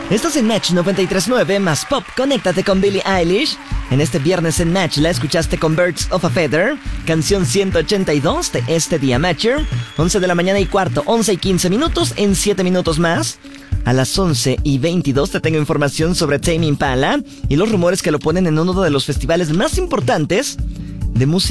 Estás en Match 93.9 más Pop. Conéctate con Billie Eilish. En este viernes en Match la escuchaste con Birds of a Feather, canción 182 de este día Matcher. 11 de la mañana y cuarto, 11 y 15 minutos. En 7 minutos más, a las 11 y 22 te tengo información sobre Tame Impala y los rumores que lo ponen en uno de los festivales más importantes de música